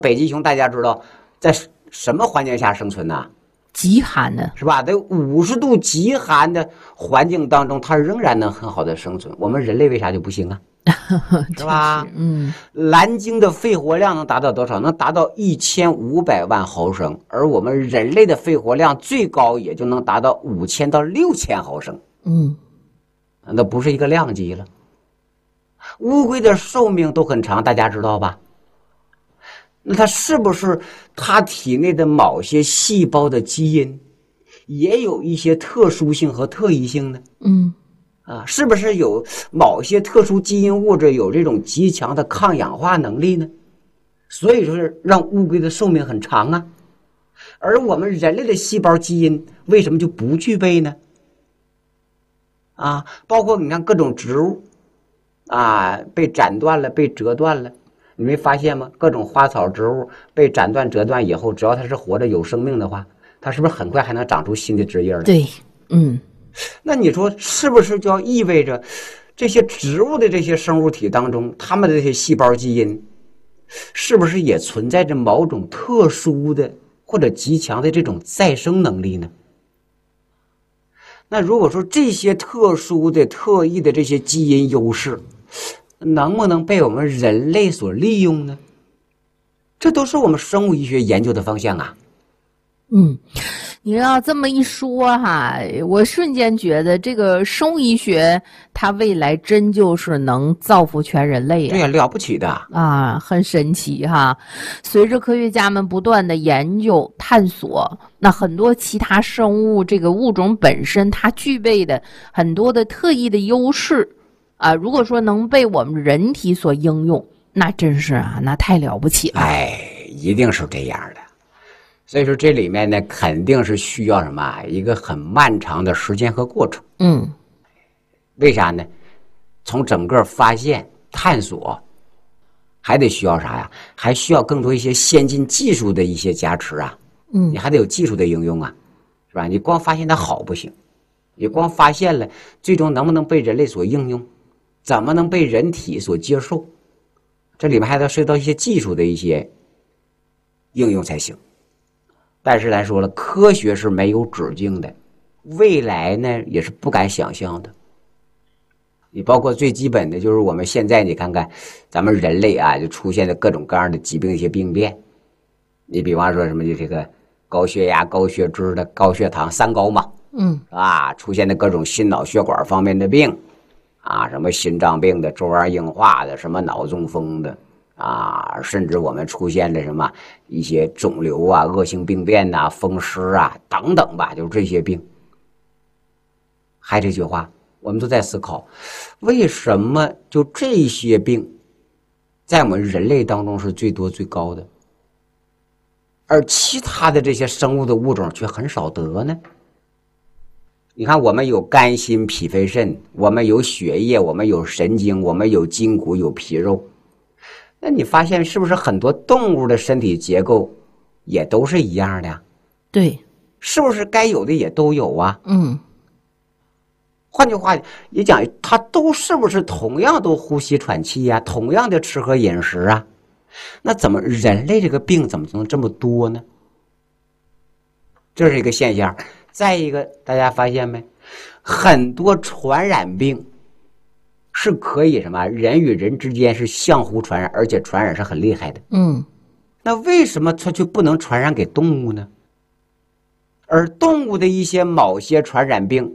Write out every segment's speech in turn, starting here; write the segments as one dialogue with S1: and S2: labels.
S1: 北极熊大家知道在什么环境下生存呢？
S2: 极寒的，
S1: 是吧？在50度极寒的环境当中，它仍然能很好的生存。我们人类为啥就不行啊？是吧？蓝鲸的肺活量能达到多少？能达到1500万毫升，而我们人类的肺活量最高也就能达到5000到6000毫升。那不是一个量级了。乌龟的寿命都很长，大家知道吧？那它是不是它体内的某些细胞的基因也有一些特殊性和特异性呢？是不是有某些特殊基因物质有这种极强的抗氧化能力呢？所以说让乌龟的寿命很长啊。而我们人类的细胞基因为什么就不具备呢？包括你看各种植物被斩断了，被折断了。你没发现吗？各种花草植物被斩断折断以后，只要它是活着有生命的话，它是不是很快还能长出新的枝叶来？
S2: 对，
S1: 那你说是不是就要意味着这些植物的这些生物体当中，它们的这些细胞基因是不是也存在着某种特殊的或者极强的这种再生能力呢？那如果说这些特殊的特异的这些基因优势能不能被我们人类所利用呢？这都是我们生物医学研究的方向啊。
S2: 你要这么一说哈，我瞬间觉得这个生物医学它未来真就是能造福全人类
S1: 对呀，了不起的
S2: 很神奇哈。随着科学家们不断的研究探索，那很多其他生物这个物种本身它具备的很多的特异的优势如果说能被我们人体所应用，那真是那太了不起了。
S1: 一定是这样的。所以说这里面呢，肯定是需要什么一个很漫长的时间和过程。为啥呢？从整个发现探索，还得需要啥呀？还需要更多一些先进技术的一些加持啊。你还得有技术的应用啊，是吧？你光发现它好不行，你光发现了，最终能不能被人类所应用？怎么能被人体所接受？这里面还得涉及到一些技术的一些应用才行。但是来说了，科学是没有止境的，未来呢也是不敢想象的。你包括最基本的就是我们现在你看看咱们人类就出现的各种各样的疾病一些病变。你比方说什么就这个高血压、高血脂的、高血糖三高嘛，出现的各种心脑血管方面的病什么心脏病的、粥样硬化的、什么脑中风的甚至我们出现了什么一些肿瘤恶性病变风湿等等吧，就是这些病。还这句话，我们都在思考，为什么就这些病在我们人类当中是最多最高的，而其他的这些生物的物种却很少得呢？你看，我们有肝、心、脾、肺、肾，我们有血液，我们有神经，我们有筋骨，有皮肉。那你发现是不是很多动物的身体结构也都是一样的呀？
S2: 对，
S1: 是不是该有的也都有啊？换句话也讲，它都是不是同样都呼吸喘气同样的吃喝饮食那怎么人类这个病怎么能这么多呢？这是一个现象。再一个，大家发现没？很多传染病是可以什么人与人之间是相互传染，而且传染是很厉害的。那为什么它却不能传染给动物呢？而动物的一些某些传染病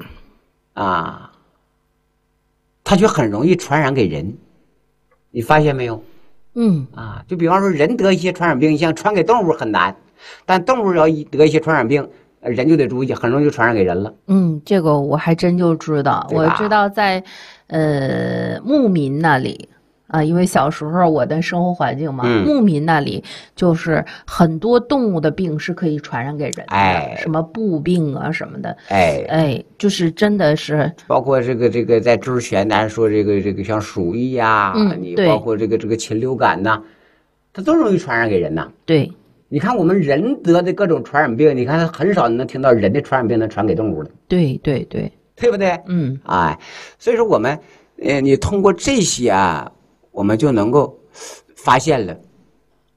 S1: 它却很容易传染给人。你发现没有？就比方说人得一些传染病，像传给动物很难，但动物要得一些传染病，人就得注意，很容易就传染给人了。
S2: 这个我还真就知道。我知道在牧民那里因为小时候我的生活环境嘛，牧民那里就是很多动物的病是可以传染给人的，什么布病什么的，就是真的是
S1: 包括这个在之前咱说这个像鼠疫你包括这个禽流感它都容易传染给人
S2: 对，
S1: 你看我们人得的各种传染病，你看它很少能听到人的传染病能传给动物的。
S2: 对
S1: 不对？所以说我们你通过这些我们就能够发现了，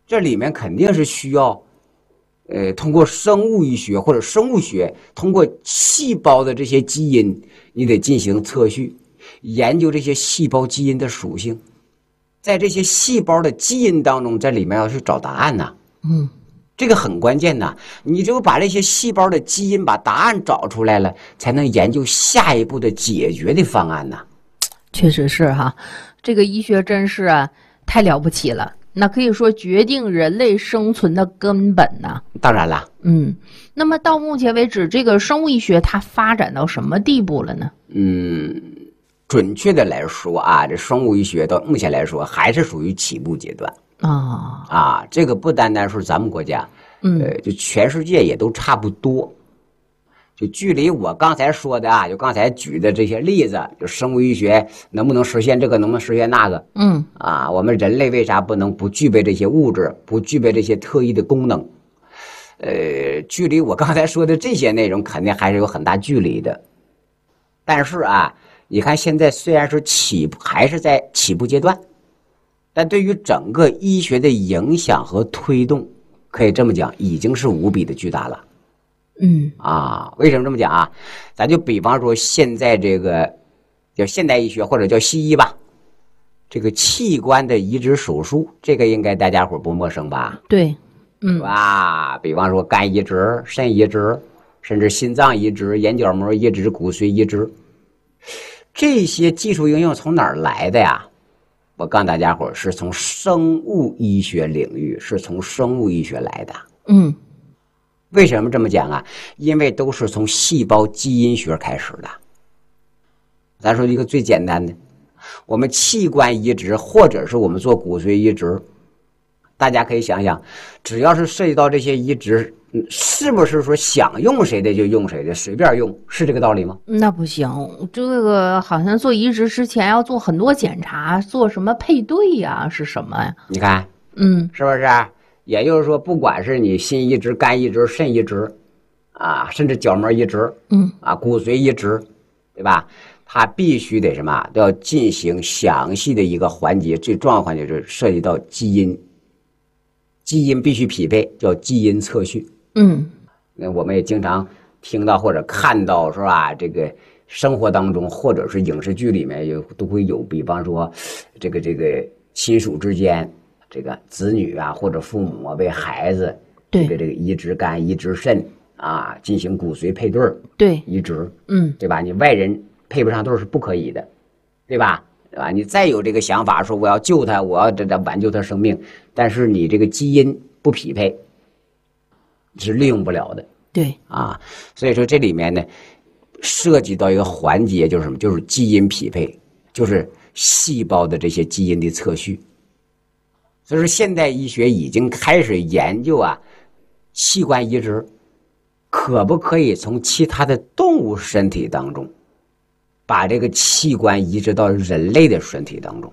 S1: 这里面肯定是需要通过生物医学或者生物学，通过细胞的这些基因，你得进行测序，研究这些细胞基因的属性，在这些细胞的基因当中，在里面要去找答案呐。这个很关键呐，你只有把这些细胞的基因把答案找出来了，才能研究下一步的解决的方案呐。
S2: 确实是哈，这个医学真是太了不起了。那可以说决定人类生存的根本呢。
S1: 当然了，
S2: 那么到目前为止，这个生物医学它发展到什么地步了呢？
S1: 准确的来说啊，这生物医学到目前来说还是属于起步阶段这个不单单是咱们国家，就全世界也都差不多。就距离我刚才说的就刚才举的这些例子，就生物医学能不能实现这个，能不能实现那个，我们人类为啥不具备这些物质，不具备这些特异的功能？距离我刚才说的这些内容肯定还是有很大距离的。但是你看现在虽然是还是在起步阶段，但对于整个医学的影响和推动，可以这么讲，已经是无比的巨大了。为什么这么讲咱就比方说现在这个叫现代医学或者叫西医吧，这个器官的移植手术，这个应该大家伙不陌生吧？
S2: 对，
S1: 比方说肝移植、肾移植，甚至心脏移植、眼角膜移植、骨髓移植，这些技术应用从哪儿来的呀？我告诉大家伙，是从生物医学领域，是从生物医学来的。为什么这么讲因为都是从细胞基因学开始的。咱说一个最简单的，我们器官移植或者是我们做骨髓移植，大家可以想想，只要是涉及到这些移植，是不是说想用谁的就用谁的，随便用，是这个道理吗？
S2: 那不行，这个好像做移植之前要做很多检查，做什么配对呀，是什么呀？
S1: 你看，是不是？也就是说，不管是你心移植、肝移植、肾移植甚至角膜移植，骨髓移植，对吧？它必须得什么？都要进行详细的一个环节，最重要的环节就是涉及到基因，基因必须匹配，叫基因测序。那我们也经常听到或者看到，是吧？这个生活当中或者是影视剧里面都会有，比方说这个亲属之间。这个子女或者父母为孩子这个移植肝、移植肾进行骨髓配对，移植，对吧？你外人配不上对是不可以的，对吧？你再有这个想法说我要救他，我要挽救他生命，但是你这个基因不匹配，是利用不了的。
S2: 对
S1: 所以说这里面呢，涉及到一个环节就是什么？就是基因匹配，就是细胞的这些基因的测序。所以说现代医学已经开始研究器官移植可不可以从其他的动物身体当中把这个器官移植到人类的身体当中。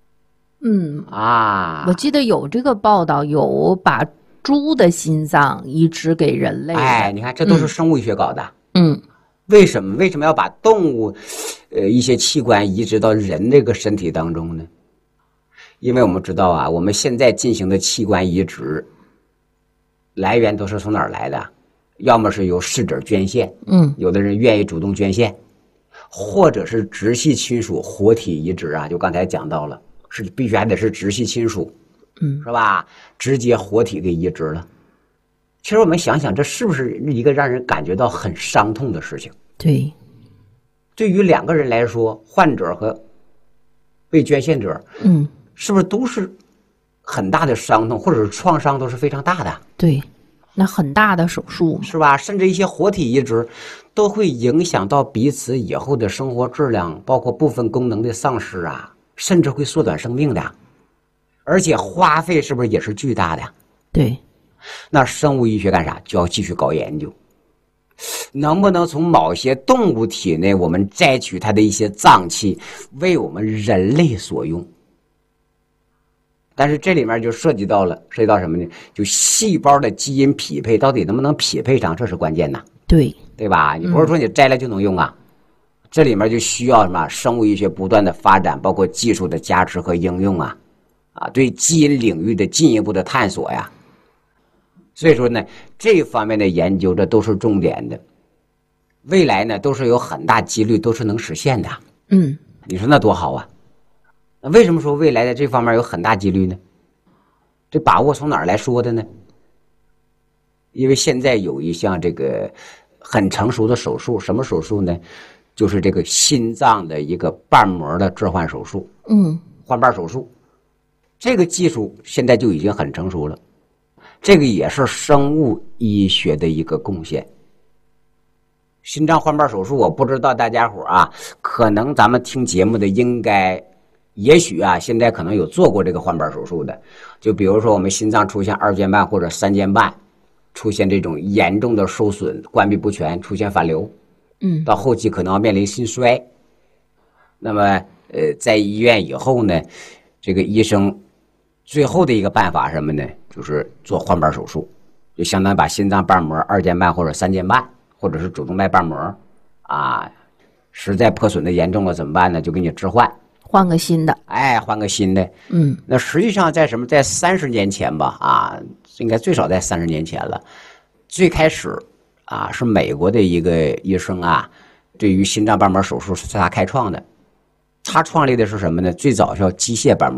S2: 我记得有这个报道，有把猪的心脏移植给人类的。
S1: 你看这都是生物医学搞的。为什么要把动物一些器官移植到人这个身体当中呢？因为我们知道我们现在进行的器官移植来源都是从哪儿来的？要么是由逝者捐献，有的人愿意主动捐献，或者是直系亲属活体移植就刚才讲到了，是必须还得是直系亲属，是吧？直接活体给移植了。其实我们想想，这是不是一个让人感觉到很伤痛的事情？
S2: 对，
S1: 对于两个人来说，患者和被捐献者，是不是都是很大的伤痛，或者是创伤都是非常大的？
S2: 对，那很大的手术
S1: 是吧？甚至一些活体移植都会影响到彼此以后的生活质量，包括部分功能的丧失甚至会缩短生命的，而且花费是不是也是巨大的？
S2: 对，
S1: 那生物医学干啥？就要继续搞研究，能不能从某些动物体内我们摘取它的一些脏器，为我们人类所用？但是这里面就涉及到什么呢？就细胞的基因匹配到底能不能匹配上，这是关键呐。对吧？你不是说你摘了就能用这里面就需要什么？生物医学不断的发展，包括技术的加持和应用对基因领域的进一步的探索呀。所以说呢，这方面的研究这都是重点的，未来呢都是有很大几率都是能实现的。你说那多好啊！那为什么说未来的这方面有很大几率呢？这把握从哪儿来说的呢？因为现在有一项这个很成熟的手术，什么手术呢？就是这个心脏的一个瓣膜的置换手术，换瓣手术。这个技术现在就已经很成熟了，这个也是生物医学的一个贡献。心脏换瓣手术，我不知道大家伙可能咱们听节目的也许现在可能有做过这个换瓣手术的，就比如说我们心脏出现二尖瓣或者三尖瓣，出现这种严重的受损、关闭不全，出现反流，到后期可能要面临心衰。那么在医院以后呢，这个医生最后的一个办法是什么呢？就是做换瓣手术，就相当于把心脏瓣膜二尖瓣或者三尖瓣或者是主动脉瓣膜实在破损的严重了怎么办呢？就给你置换，
S2: 换个新的。
S1: 换个新的。那实际上在30年前吧，应该最少在30年前了。最开始是美国的一个医生对于心脏瓣膜手术是他开创的。他创立的是什么呢？最早叫机械瓣膜。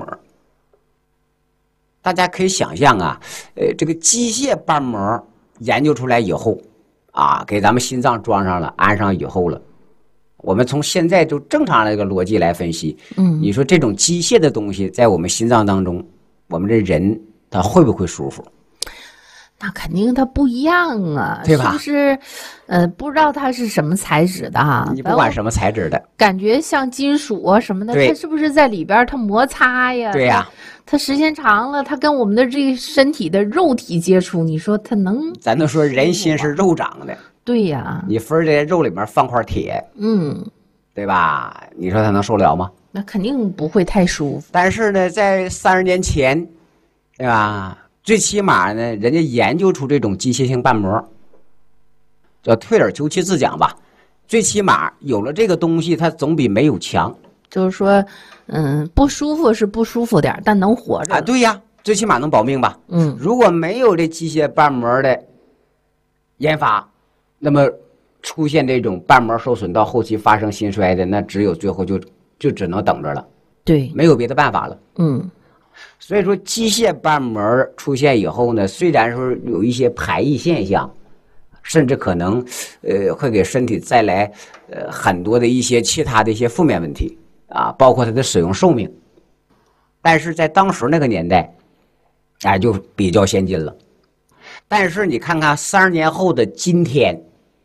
S1: 大家可以想象这个机械瓣膜研究出来以后给咱们心脏装上了，安上以后了，我们从现在就正常的一个逻辑来分析，你说这种机械的东西在我们心脏当中，我们这人他会不会舒服？
S2: 那肯定它不一样
S1: 对吧？
S2: 是不是？不知道它是什么材质的
S1: 你不管什么材质的，
S2: 感觉像金属什么的，它是不是在里边它摩擦呀？
S1: 对呀，
S2: 它时间长了，它跟我们的这个身体的肉体接触，你说它能？
S1: 咱都说人心是肉长的，
S2: 对呀，
S1: 你分这肉里面放块铁，对吧？你说它能受了吗？
S2: 那肯定不会太舒服。
S1: 但是呢，在30年前，对吧？最起码呢，人家研究出这种机械性瓣膜，叫退而求其次讲吧，最起码有了这个东西，它总比没有强。
S2: 就是说，不舒服是不舒服点，但能活着
S1: 对呀，最起码能保命吧。如果没有这机械瓣膜的研发，那么出现这种瓣膜受损到后期发生心衰的，那只有最后就只能等着了。
S2: 对，
S1: 没有别的办法了。所以说机械瓣膜出现以后呢，虽然说有一些排异现象，甚至可能会给身体带来很多的一些其他的一些负面问题包括它的使用寿命，但是在当时那个年代就比较先进了。但是你看看30年后的今天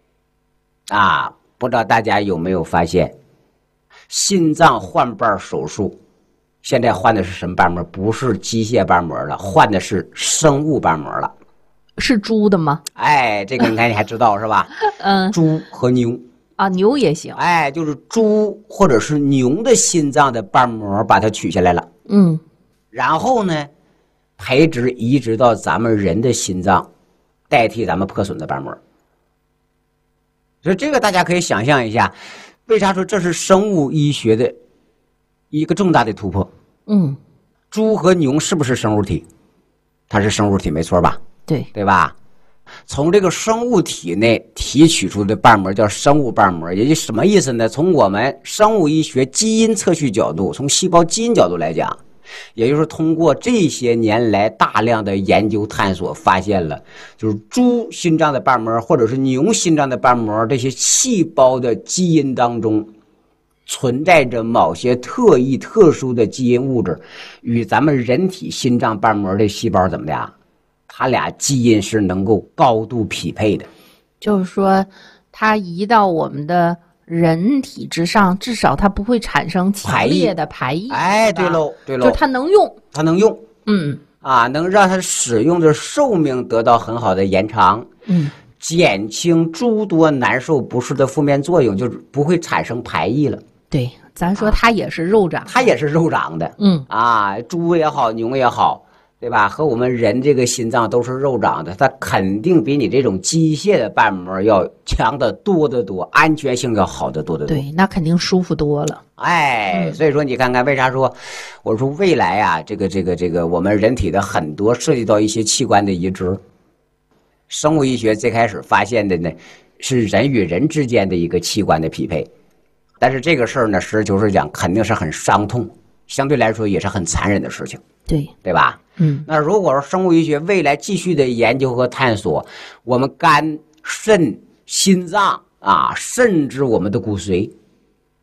S1: 不知道大家有没有发现，心脏换瓣手术现在换的是什么瓣膜？不是机械瓣膜了，换的是生物瓣膜了。
S2: 是猪的吗？
S1: 这个应该你还知道是吧？猪和牛
S2: 牛也行。
S1: 就是猪或者是牛的心脏的瓣膜把它取下来了。然后呢，培植移植到咱们人的心脏，代替咱们破损的瓣膜。所以这个大家可以想象一下，为啥说这是生物医学的一个重大的突破。猪和牛是不是生物体？它是生物体没错吧？对吧？从这个生物体内提取出的瓣膜叫生物瓣膜，也就什么意思呢？从我们生物医学基因测序角度，从细胞基因角度来讲，也就是通过这些年来大量的研究探索，发现了就是猪心脏的瓣膜或者是牛心脏的瓣膜这些细胞的基因当中存在着某些特异特殊的基因物质，与咱们人体心脏瓣膜的细胞怎么的它俩基因是能够高度匹配的。
S2: 就是说它移到我们的人体之上，至少它不会产生强烈的排异。
S1: 对喽，
S2: 就它能用，
S1: 能让它使用的寿命得到很好的延长，减轻诸多难受不适的负面作用，就是不会产生排异了。
S2: 对，咱说它也是肉长，
S1: 它也是肉长的。猪也好，牛也好， 对吧？和我们人这个心脏都是肉长的，它肯定比你这种机械的瓣膜要强得多得多，安全性要好得多得多。
S2: 对，那肯定舒服多了。
S1: 所以说你看看为啥说，我说未来啊，这个我们人体的很多涉及到一些器官的移植，生物医学最开始发现的呢，是人与人之间的一个器官的匹配，但是这个事儿呢，实事求是讲，肯定是很伤痛，相对来说也是很残忍的事情，对吧？那如果说生物医学未来继续的研究和探索，我们肝、肾、心脏啊，甚至我们的骨髓，